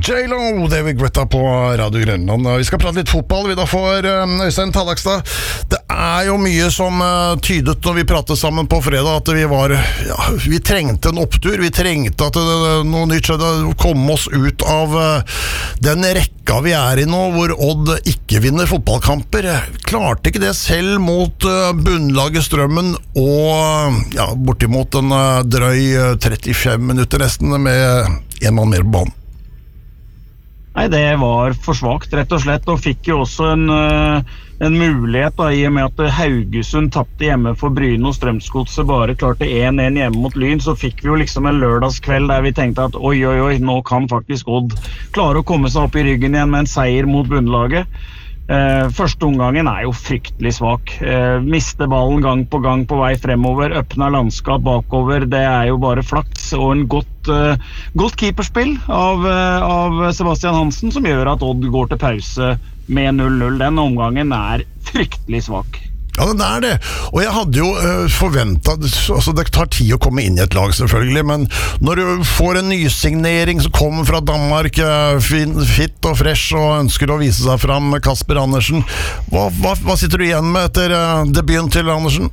J.Lo, det vi Greta på Radio Grønland. Vi skal prate litt fotball vi da får Øystein Tallakstad. Det jo mye som tydet når vi pratet sammen på fredag at vi trengte en opptur, vi trengte at noe nytt skjedde, komme oss ut av den rekka vi i nå, hvor Odd ikke vinner fotballkamper. Klarte ikke det selv mot bunnlaget Strømmen og bortimot en drøy 35 minutter nesten med en mann mer på banen. Nei, det var for svagt, rett og slett, og fikk jo også en mulighet da, i og med at Haugesund tappte hjemme for Bryne og Strømsgodset bare klarte 1-1 hjemme mot Lyn, så fikk vi jo liksom en lørdagskveld der vi tenkte at oi, nå kan faktisk Odd klare å komme seg opp i ryggen igjen med en seier mot bunnlaget. Første omgangen jo fryktelig svak. Mister ballen gang på vei fremover, åpner landskap bakover, det jo bare flaks og en godt keeperspill av Sebastian Hansen som gjør at Odd går til pause med 0-0. Den omgangen fryktelig svak. Ja, den det. Og jeg hadde jo forventet, altså det tar tid å komme inn i et lag selvfølgelig, men når du får en nysignering som kommer fra Danmark, fit og fresh og ønsker å vise seg fram, Kasper Andersen, hva sitter du igjen med etter debuten til Andersen?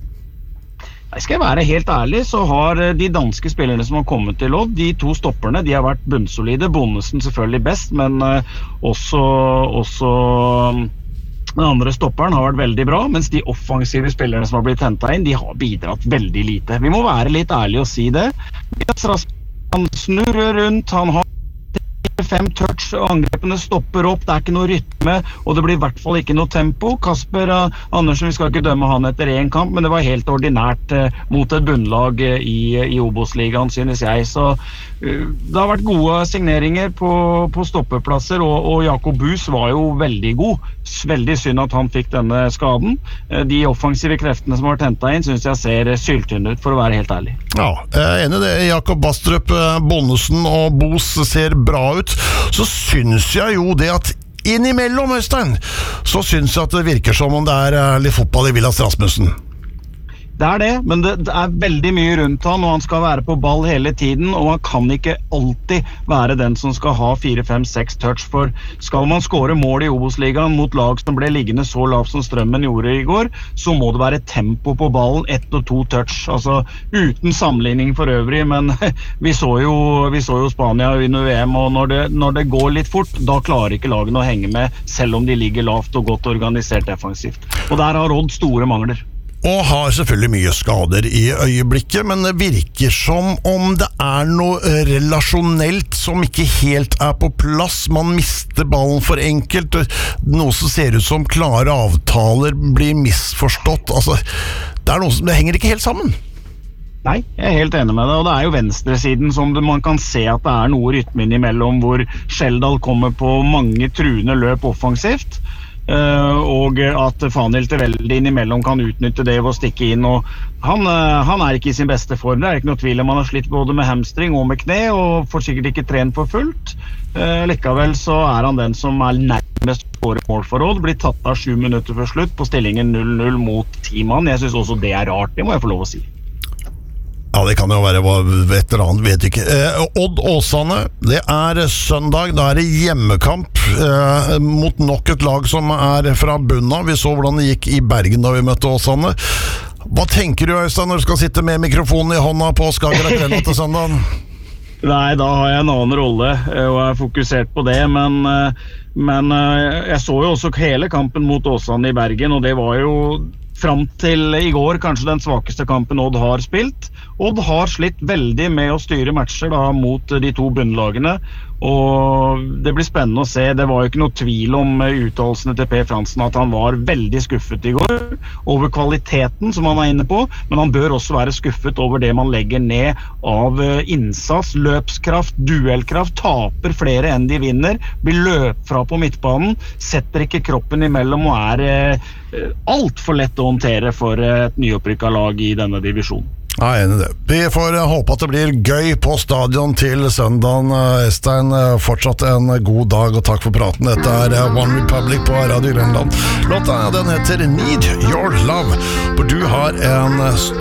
Skal jeg være helt ærlig, så har de danske spillerne som har kommet til Odd, de to stopperne, de har vært bunnsolide, Bonnesen selvfølgelig best, men også den andre stopperen har vært veldig bra, mens de offensive spillerne som har blitt hentet inn, de har bidratt veldig lite. Vi må være litt ærlige og si det. Han snurrer rundt, han har 5 touch, og angrepene stopper opp, det ikke noe rytme, og det blir i hvert fall ikke noe tempo. Kasper Andersen, vi skal ikke dømme han etter en kamp, men det var helt ordinært mot et bunnlag i Obos-ligaen, synes jeg. Så det har vært gode signeringer på stoppeplasser, og Jakob Bus var jo veldig god. Veldig synd at han fikk denne skaden. De offensive kreftene som har vært hentet inn, synes jeg ser syltynne ut, for å være helt ærlig. Ja, jeg enig i det. Jakob Bastrup, Bonnesen og Bos ser bra ut. Så synes jeg jo det at innimellom, Øystein, så synes jeg at det virker som om det litt fotball i Vilas Rasmussen. Det det, men det veldig mye rundt han, og han skal være på ball hele tiden, og han kan ikke alltid være den som skal ha 4, 5, 6 touch, for skal man score mål i Obos-ligaen mot lag som ble liggende så lavt som Strømmen gjorde i går, så må det være tempo på ballen, 1 og 2 touch, altså uten sammenligning for øvrig, men vi så jo Spania under VM, og når det går litt fort, da klarer ikke lagene å henge med, selv om de ligger lavt og godt organisert defensivt. Og der har Odd store mangler. Og har selvfølgelig mye skader i øyeblikket, men det virker som om det noe relasjonelt som ikke helt på plass. Man mister ballen for enkelt, noe som ser ut som klare avtaler blir misforstått. Altså, det noe som det henger ikke helt sammen. Nei, jeg helt enig med det, og det jo venstresiden som man kan se at det noe rytme innimellom, hvor Skjeldal kommer på mange truende løp offensivt, og at Fanhild veldig innimellom kan utnytte det ved å stikke inn, og han ikke i sin beste form. Det ikke noe tvil om han har slitt både med hamstring og med kne, og får sikkert ikke trent for fullt. Likevel så han den som nærmest skåret mål for Odd, blir tatt av 7 minutter før slutt på stillingen 0-0 mot 10 mann. Jeg synes også det rart, det må jeg få lov å si. Ja, det kan jo være et eller annet, vet ikke. Odd Åsane, det søndag, da det hjemmekamp mot nok et lag som fra bunnen. Vi så hvordan det gikk i Bergen da vi møtte Åsane. Hva tenker du, Øystein, når du skal sitte med mikrofonen i hånda på Skagerrak Arena til søndag? Nei, da har jeg en annen rolle og fokusert på det, men jeg så jo også hele kampen mot Åsane i Bergen, og det var jo fram til i går kanskje den svakeste kampen Odd har spilt. Odd har slitt veldig med å styre matcher da, mot de to bunnlagene, og det blir spennende å se. Det var jo ikke noe tvil om uttalelsene til Per Fransen at han var veldig skuffet i går over kvaliteten som han inne på, men han bør også være skuffet over det man legger ned av innsats, løpskraft, duellkraft, taper flere enn de vinner, blir løpt fra på midtbanen, setter ikke kroppen imellom og alt for lett å håndtere for et nyopprykket lag i denne divisjonen. Ja, enig i det. Vi får håpe at det blir gøy på stadion til søndagen. Øystein, fortsatt en god dag, og takk for praten. Dette One Republic på Radio Grønland. Låta den heter Need Your Love, hvor du har en